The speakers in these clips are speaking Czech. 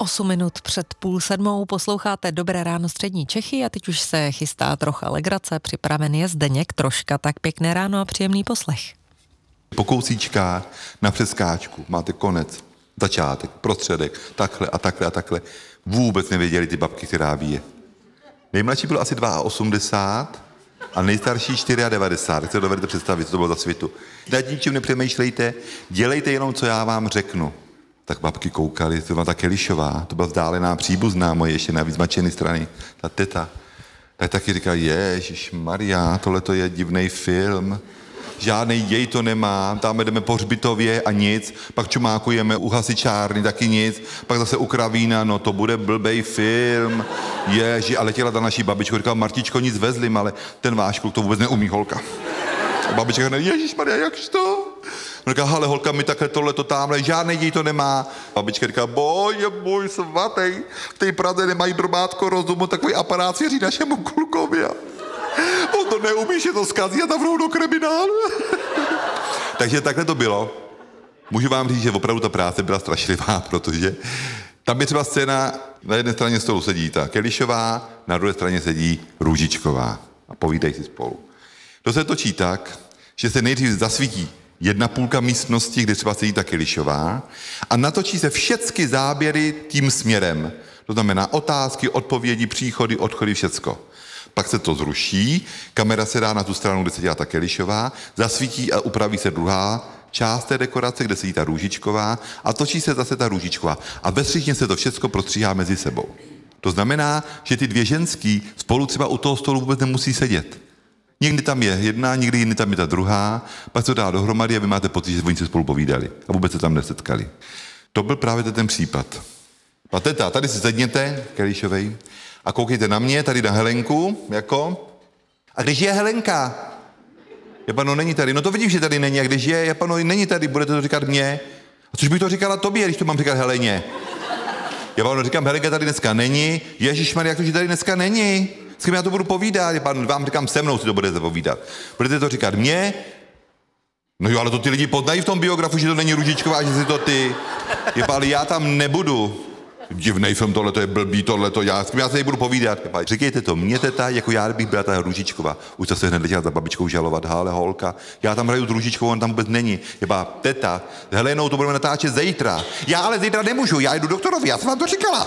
8 minut před 6:30 posloucháte Dobré ráno střední Čechy a teď už se chystá trocha legrace, připraven je Zdeněk Troška, tak pěkné ráno a příjemný poslech. Po kousíčkách na přeskáčku máte konec, začátek, prostředek, takhle a takhle a takhle. Vůbec nevěděli ty babky, která ví je. Nejmladší byl asi 82 a nejstarší 94. Tak se dovedete představit, co to bylo za svitu. Nad ničím nepřemýšlejte, dělejte jenom, co já vám řeknu. Tak babky koukaly, to byla ta Kelišová, to byla vzdálená příbuzná moje, ještě navíc zmačené strany, ta teta. Tak taky říkala, Ježišmarja, tohle to je divnej film. Žádnej děj to nemá, tam jdeme po hřbitově a nic, pak čumákujeme u hasičárny, taky nic, pak zase u kravína, no to bude blbej film. A letěla ta naší babička, říkala, Martičko, nic vezlim, ale ten váš kluk to vůbec neumí, holka. A babička říkala, Ježišmarja, jakž to? On říká, hele, holka, mi takhle tohleto tamhle, žádnej děj to nemá. Babička říká, bože můj svatej, v té Praze nemají drobátko rozumu, takový aparát svěří našemu klukovi. On to neumí, že to zkazí a navrhou do kriminálu. Takže takhle to bylo. Můžu vám říct, že opravdu ta práce byla strašlivá, protože tam je třeba scéna, na jedné straně stolu sedí ta Kelišová, na druhé straně sedí Růžičková a povídají si spolu. To se točí tak, že se nejdřív zasvítí jedna půlka místnosti, kde třeba sedí ta Kelišová a natočí se všechny záběry tím směrem. To znamená otázky, odpovědi, příchody, odchody, všecko. Pak se to zruší, kamera se dá na tu stranu, kde se dělá ta Kelišová, zasvítí a upraví se druhá část té dekorace, kde sedí ta Růžičková a točí se zase ta Růžičková. A ve střižně se to všecko prostříhá mezi sebou. To znamená, že ty dvě ženský spolu třeba u toho stolu vůbec nemusí sedět. Někdy tam je jedna, někdy jiný tam je ta druhá, pak se to dá dohromady a vy máte pocit, že oni se spolu povídali a vůbec se tam nesetkali. To byl právě ten případ. A teta, tady si sedněte, Kelišovej, a koukejte na mě, tady na Helenku, jako. A když je Helenka? No není tady. No to vidím, že tady není. A když je, no není tady, budete to říkat mně. A což bych to říkala tobě, když to mám říkat Heleně? No říkám, Helenka tady dneska není. Ježišmarja, jak to, že tady dneska není? S kým já to budu povídat? Vám říkám, se mnou si to budete povídat. Budete to říkat mně? No jo, ale to ty lidi poznají v tom biografu, že to není Růžičková, že si to ty. Ale já tam nebudu. Divnej film, tohleto je blbý, tohleto, já se tady budu povídat. Říkejte to mě, teta, jako já bych byla ta Růžičková. Už se hned letěla za babičkou žalovat, ale holka, já tam hraju s Růžičkou, on tam vůbec není. Teta, s Helenou to budeme natáčet zítra. Já ale zítra nemůžu, já jdu doktorovi, já jsem vám to říkala.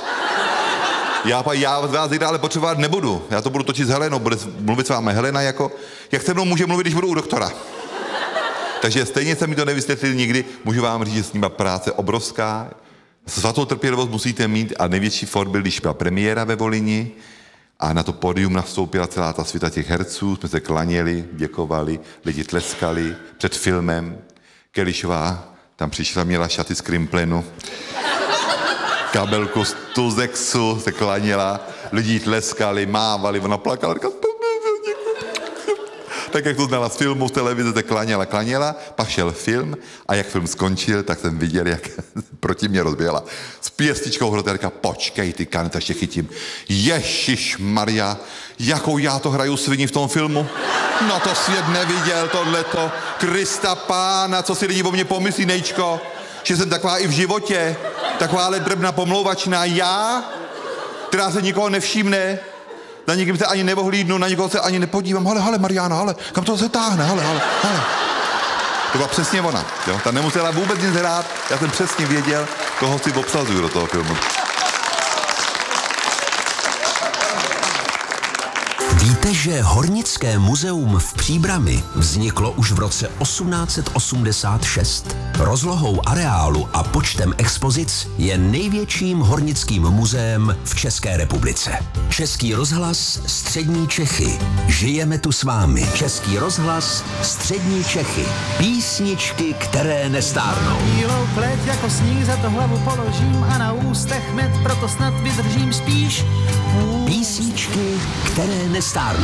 Já vás zítra ale potřebovat nebudu, já to budu točit s Helenou, bude mluvit s vámi Helena jako, jak se mnou může mluvit, když budu u doktora. Takže stejně se mi to nevysvětlil nikdy, můžu vám říct, že s ním práce obrovská. Svatou trpělivost musíte mít a největší for byl, když byla premiéra ve Volyni a na to pódium nastoupila celá ta svita těch herců, jsme se klaněli, děkovali, lidi tleskali před filmem. Kelišová tam přišla, měla šaty z Krimplenu, kabelku z Tuzexu, se klaněla, lidi tleskali, mávali, ona plakala, říkala, tak jak to znala z filmu, z televize, se klaněla, pak šel film a jak film skončil, tak jsem viděl, jak proti mě rozběhla s pěstičkou hroty a říká, počkej ty Kaneta, ještě chytím. Ježišmarja, jakou já to hraju svini v tom filmu? No to svět neviděl, tohleto. Krista pána, co si lidi o mě pomyslí, Nejčko? Že jsem taková i v životě, takováhle drbna pomlouvačná, já, která se nikoho nevšimne, na nikým se ani nevohlídnu, na nikoho se ani nepodívám. Hele, Mariána, hele, kam to se táhne, hele. To byla přesně ona, jo? Ta nemusela vůbec nic hrát, já jsem přesně věděl, koho si obsazuju do toho filmu. Víte, že Hornické muzeum v Příbrami vzniklo už v roce 1886? Rozlohou areálu a počtem expozic je největším hornickým muzeem v České republice. Český rozhlas Střední Čechy. Žijeme tu s vámi. Český rozhlas Střední Čechy. Písničky, které nestárnou. Bílou pleť jako sníh, za to hlavu položím a na ústech med, proto snad vydržím spíš. Písničky, které nestárnou.